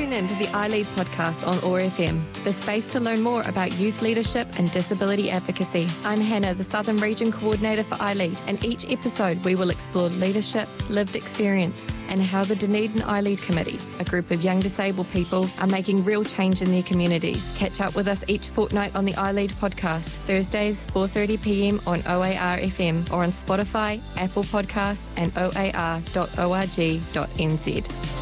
Tune in to the iLead podcast on OAR FM, the space to learn more about youth leadership and disability advocacy. I'm Hannah, the Southern Region Coordinator for iLead, and each episode we will explore leadership, lived experience, and how the Dunedin iLead Committee, a group of young disabled people, are making real change in their communities. Catch up with us each fortnight on the iLead podcast, Thursdays 4:30pm on OAR FM or on Spotify, Apple Podcasts and oar.org.nz.